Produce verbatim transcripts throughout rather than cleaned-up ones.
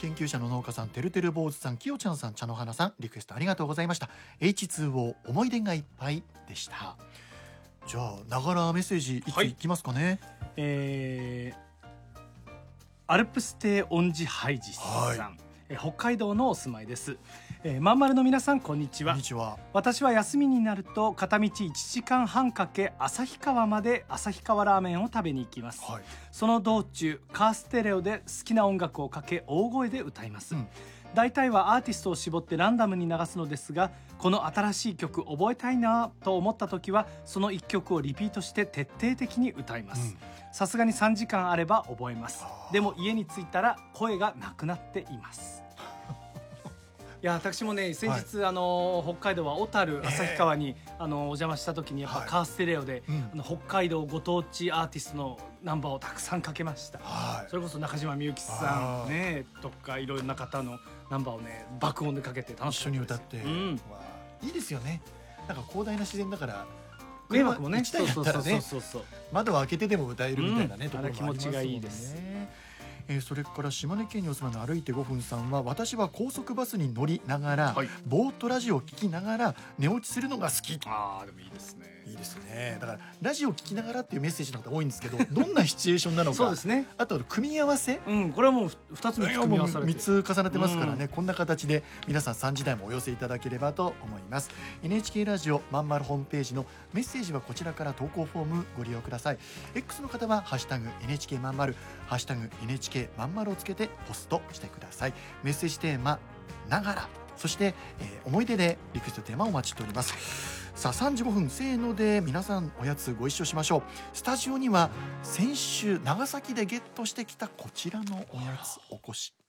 研究者の農家さん、てるてる坊主さん、きよちゃんさん、茶の花さん、リクエストありがとうございました。 エイチツーオー 思い出がいっぱいでした。じゃあながらメッセージいついきますかね。はい、 えー、アルプス亭恩寺ハイジさん、はい、え北海道のお住まいです。えー、まんまるの皆さん、こんにちは。 こんにちは。 私は休みになると片道いちじかんはんかけ旭川まで旭川ラーメンを食べに行きます。はい、その道中カーステレオで好きな音楽をかけ大声で歌います。うん、大体はアーティストを絞ってランダムに流すのですが、この新しい曲覚えたいなと思った時はそのいっきょくをリピートして徹底的に歌います。さすがにさんじかんあれば覚えます。でも家に着いたら声がなくなっています。いや、私もね、先日、はい、あの北海道は小樽旭川に、えー、あのお邪魔した時にやっぱカーステレオで、はい、あの北海道ご当地アーティストのナンバーをたくさんかけました。はい、それこそ中島みゆきさんねとかいろんな方のナンバーをね爆音でかけて楽し一緒に歌って、うん、いいですよね。なんか広大な自然だから迷惑もね、 いちだいだったらね、窓を開けてでも歌えるみたいなね、うん、ところもありますもんね。気持ちがいいです。えー、それから島根県にお住まいの歩いてごふんさんは、私は高速バスに乗りながら、はい、ボートラジオを聞きながら寝落ちするのが好き。 あー、でもいいですね。 いいですね。だからラジオを聞きながらっていうメッセージの方多いんですけど、どんなシチュエーションなのかそうですね。あと組み合わせ、 うん、これはもうふたつみっつ組み合わされてみっつ重ねてますからね、うん、こんな形で皆さんさんじだいもお寄せいただければと思います。 エヌエイチケー ラジオまんまるホームページのメッセージはこちらから投稿フォームご利用ください。 X の方はハッシュタグ エヌエイチケー まんまるハッシュタグ エヌエイチケー まんまるをつけてポストしてください。メッセージテーマながら、そして、えー、思い出でリクエストテーマをお待ちしております。さあさんじごふん、せーので皆さんおやつご一緒しましょう。スタジオには先週長崎でゲットしてきたこちらのおやつお越し。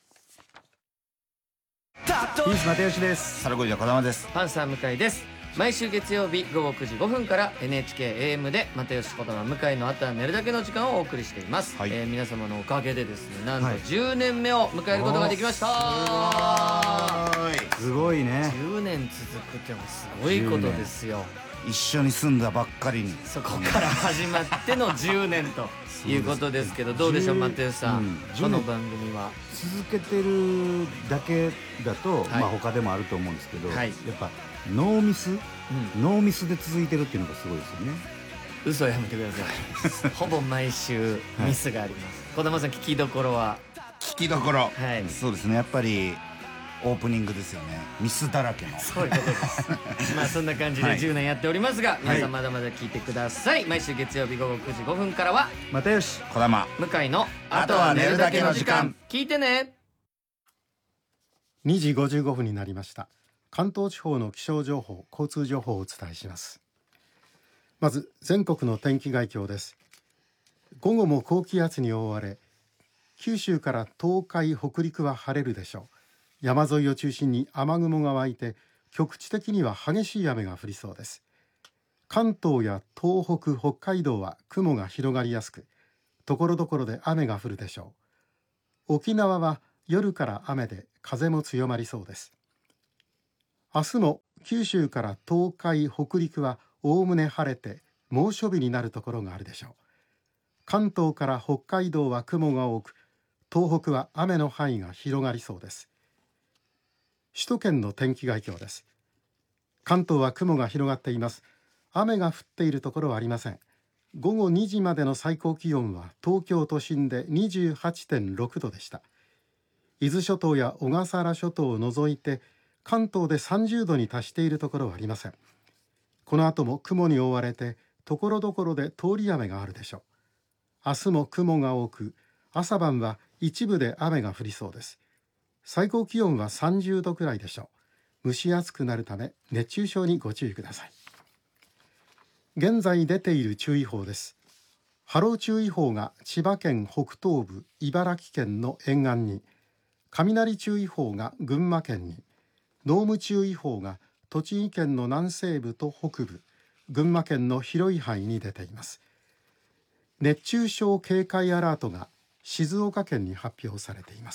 ピース又吉です。 サルゴリラ児玉です。 パンサー向井です。毎週月曜日午後くじごふんから エヌエイチケーエーエム で又吉児玉向井のあとは寝るだけの時間をお送りしています。はい、えー、皆様のおかげでですね、なんとじゅうねんめを迎えることができました。 はい、すごいね。 じゅうねん続くってもすごいことですよ。 一緒に住んだばっかりにそこから始まってのじゅうねんということですけど、どうでしょう又吉さん、うん、この番組は続けてるだけだと、はい、まあ他でもあると思うんですけど、はい、やっぱノーミス、うん、ノーミスで続いてるっていうのがすごいですよね。 嘘やめてくださいほぼ毎週ミスがあります。児玉さん、聞きどころは？ 聞きどころ、はい、そうですね、やっぱりオープニングですよね。ミスだらけの。 そういうことですまあそんな感じでじゅうねんやっておりますが、はい、皆さんまだまだ聞いてください。はい、毎週月曜日午後くじごふんからは又吉児玉向井のあとは寝るだけの時間、聞いてね。 にじごじゅうごふんになりました。関東地方の気象情報、交通情報をお伝えします。まず全国の天気概況です。午後も高気圧に覆われ、九州から東海、北陸は晴れるでしょう。山沿いを中心に雨雲が湧いて、局地的には激しい雨が降りそうです。関東や東北、北海道は雲が広がりやすく、ところどころで雨が降るでしょう。沖縄は夜から雨で風も強まりそうです。明日も九州から東海、北陸はおおむね晴れて猛暑日になるところがあるでしょう。関東から北海道は雲が多く、東北は雨の範囲が広がりそうです。首都圏の天気概況です。関東は雲が広がっています。雨が降っているところはありません。午後にじまでの最高気温は東京都心で にじゅうはちてんろくどでした。伊豆諸島や小笠原諸島を除いて関東でさんじゅうどに達しているところはありません。この後も雲に覆われてところどころで通り雨があるでしょう。明日も雲が多く、朝晩は一部で雨が降りそうです。最高気温はさんじゅうどくらいでしょう。蒸し暑くなるため熱中症にご注意ください。現在出ている注意報です。波浪注意報が千葉県北東部、茨城県の沿岸に、雷注意報が群馬県に、濃霧注意報が栃木県の南西部と北部、群馬県の広い範囲に出ています。熱中症警戒アラートが静岡県に発表されています。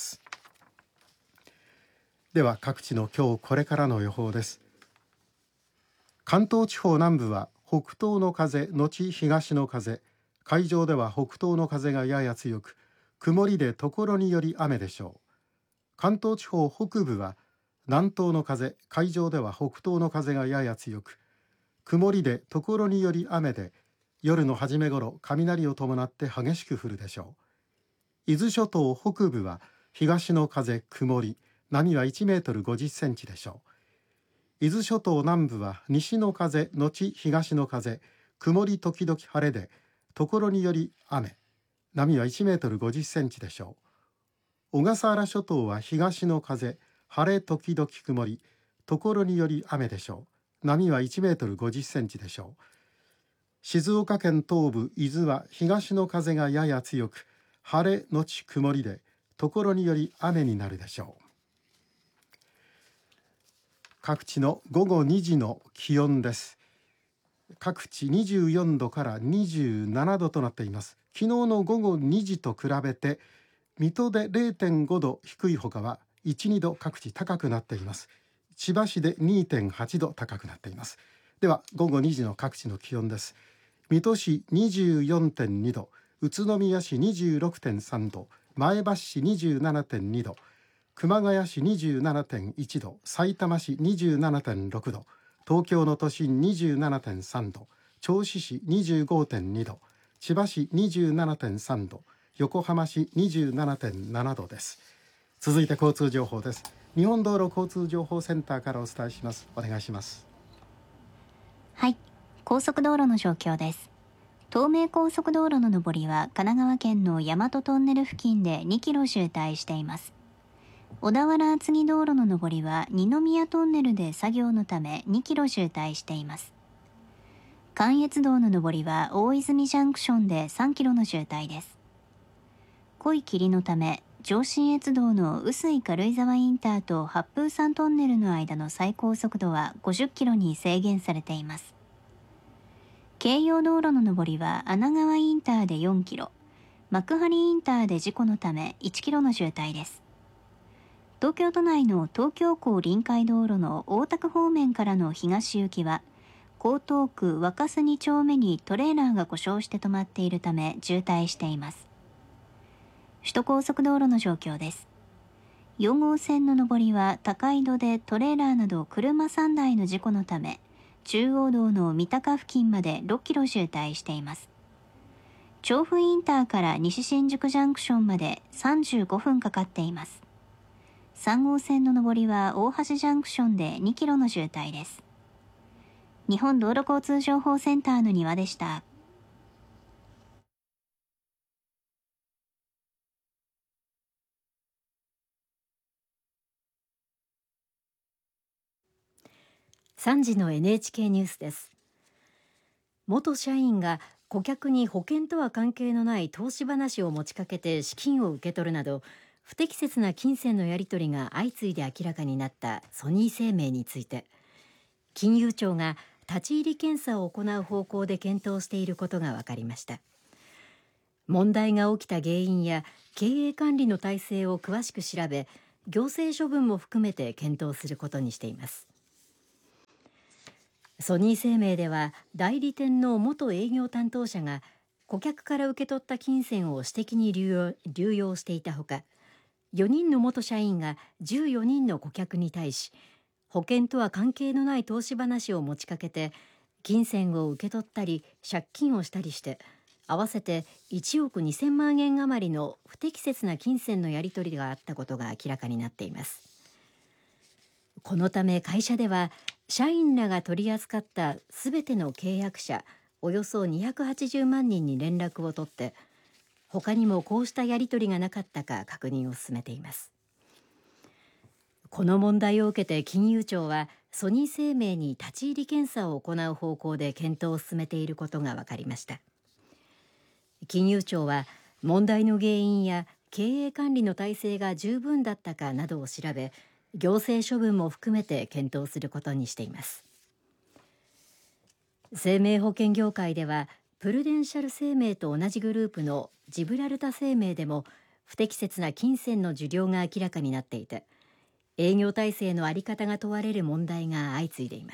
では各地の今日これからの予報です。関東地方南部は北東の風後東の風、海上では北東の風がやや強く、曇りでところにより雨でしょう。 関東地方北部は南東の風、海上では北東の風がやや強く、曇りでところにより雨で、夜の初め頃雷を伴って激しく降るでしょう。伊豆諸島北部は東の風、曇り、波はいちメートルごじゅっセンチでしょう。伊豆諸島南部は西の風のち東の風、曇り時々晴れで、ところにより雨、波はいちメートルごじゅっセンチでしょう。小笠原諸島は東の風、晴れ時々曇り、ところにより雨でしょう。波はいちメートルごじゅっセンチでしょう。静岡県東部伊豆は東の風がやや強く、晴れのち曇りで、ところにより雨になるでしょう。各地の午後にじの気温です。各地にじゅうよんどからにじゅうななどとなっています。昨日の午後にじと比べて、水戸で れいてんごど低いほかはいち、にど各地高くなっています。千葉市で にてんはちど高くなっています。では午後にじの各地の気温です。水戸市 にじゅうよんてんにど、宇都宮市 にじゅうろくてんさんど、前橋市 にじゅうななてんにど、熊谷市 にじゅうななてんいちど、さいたま市 にじゅうななてんろくど、東京の都心 にじゅうななてんさんど、銚子市 にじゅうごてんにど、千葉市 にじゅうななてんさんど、横浜市 にじゅうななてんななどです。続いて交通情報です。日本道路交通情報センターからお伝えします。お願いします。 はい、高速道路の状況です。東名高速道路の上りは神奈川県の大和トンネル付近でにキロ渋滞しています。小田原厚木道路の上りは二宮トンネルで作業のためにキロ渋滞しています。関越道の上りは大泉ジャンクションでさんキロの渋滞です。濃い霧のため上信越道の碓井軽井沢インターと八風山トンネルの間の最高速度はごじゅっキロに制限されています。京葉道路の上りは穴川インターでよんキロ、幕張インターで事故のためいちキロの渋滞です。東京都内の東京港臨海道路の大田区方面からの東行きは、江東区若洲に丁目にトレーラーが故障して止まっているため渋滞しています。首都高速道路の状況です。よん号線の上りは高井戸でトレーラーなど車さんだいの事故のため、中央道の三鷹付近までろっキロ渋滞しています。調布インターから西新宿ジャンクションまでさんじゅうごふんかかっています。さん号線の上りは大橋ジャンクションでにキロの渋滞です。日本道路交通情報センターの庭でした。 さんじの エヌエイチケー ニュースです。元社員が顧客に保険とは関係のない投資話を持ちかけて資金を受け取るなど、不適切な金銭のやり取りが相次いで明らかになったソニー生命について、金融庁が立ち入り検査を行う方向で検討していることが分かりました。問題が起きた原因や経営管理の体制を詳しく調べ、行政処分も含めて検討することにしています。ソニー生命では代理店の元営業担当者が顧客から受け取った金銭を私的に流用、流用していたほか、よにんの元社員がじゅうよにんの顧客に対し、保険とは関係のない投資話を持ちかけて金銭を受け取ったり借金をしたりして、合わせていちおくにせんまんえん余りの不適切な金銭のやり取りがあったことが明らかになっています。このため会社では、社員らが取り扱ったすべての契約者およそにひゃくはちじゅうまんにんに連絡を取って、他にもこうしたやり取りがなかったか確認を進めています。この問題を受けて金融庁はソニー生命に立ち入り検査を行う方向で検討を進めていることが分かりました。金融庁は問題の原因や経営管理の体制が十分だったかなどを調べ、行政処分も含めて検討することにしています。生命保険業界ではプルデンシャル生命と同じグループのジブラルタ生命でも不適切な金銭の受領が明らかになっていて、営業体制の在り方が問われる問題が相次いでいます。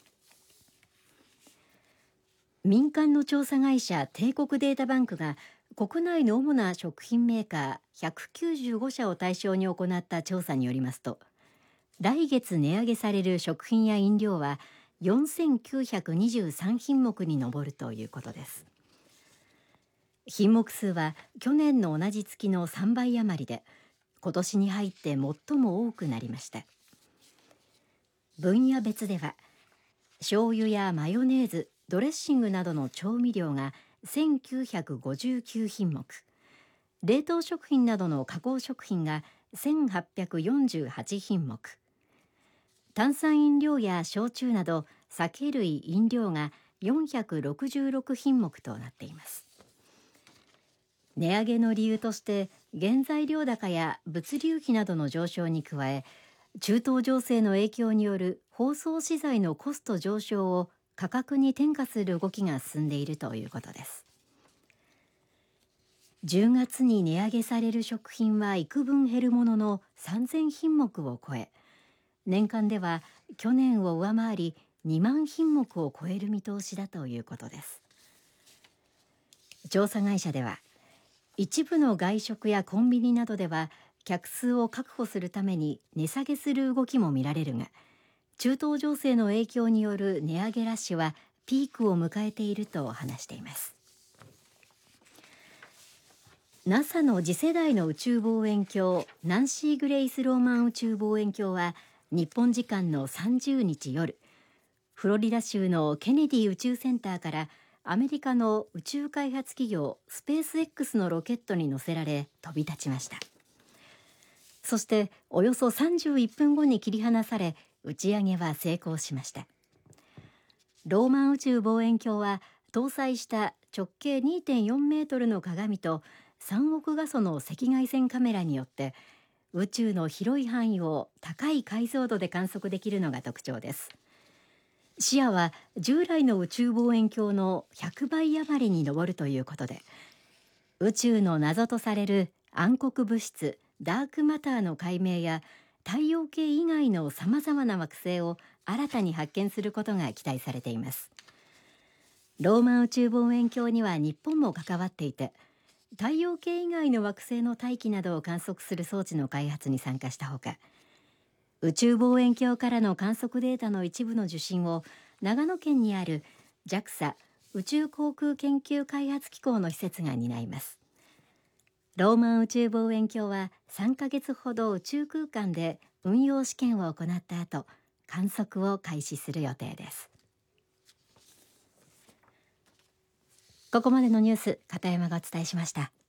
民間の調査会社帝国データバンクが国内の主な食品メーカーひゃくきゅうじゅうごしゃを対象に行った調査によりますと、来月値上げされる食品や飲料はよんせんきゅうひゃくにじゅうさんひんもくに上るということです。品目数は去年の同じ月のさんばい余りで、今年に入って最も多くなりました。分野別では、醤油やマヨネーズ、ドレッシングなどの調味料がせんきゅうひゃくごじゅうきゅうひんもく、冷凍食品などの加工食品がせんはっぴゃくよんじゅうはちひんもく、炭酸飲料や焼酎など酒類飲料がよんひゃくろくじゅうろくひんもくとなっています。値上げの理由として、原材料高や物流費などの上昇に加え、中東情勢の影響による包装資材のコスト上昇を価格に転嫁する動きが進んでいるということです。じゅうがつに値上げされる食品は幾分減るもののさんぜんひんもくを超え、年間では去年を上回りにまんひんもくを超える見通しだということです。調査会社では、一部の外食やコンビニなどでは客数を確保するために値下げする動きも見られるが、中東情勢の影響による値上げラッシュはピークを迎えていると話しています。 ナサ の次世代の宇宙望遠鏡ナンシー・グレイス・ローマン宇宙望遠鏡は日本時間のさんじゅうにち夜、フロリダ州のケネディ宇宙センターからアメリカの宇宙開発企業スペース X のロケットに乗せられ飛び立ちました。そしておよそさんじゅういっぷんごに切り離され、打ち上げは成功しました。ローマン宇宙望遠鏡は搭載した直径 にてんよんメートルの鏡とさんおくがその赤外線カメラによって宇宙の広い範囲を高い解像度で観測できるのが特徴です。視野は従来の宇宙望遠鏡のひゃくばい余りに上るということで、宇宙の謎とされる暗黒物質ダークマターの解明や太陽系以外のさまざまな惑星を新たに発見することが期待されています。ローマン宇宙望遠鏡には日本も関わっていて、太陽系以外の惑星の大気などを観測する装置の開発に参加したほか、宇宙望遠鏡からの観測データの一部の受信を長野県にある ジャクサ 宇宙航空研究開発機構の施設が担います。ローマン宇宙望遠鏡はさんかげつほど宇宙空間で運用試験を行った後、観測を開始する予定です。ここまでのニュース、片山がお伝えしました。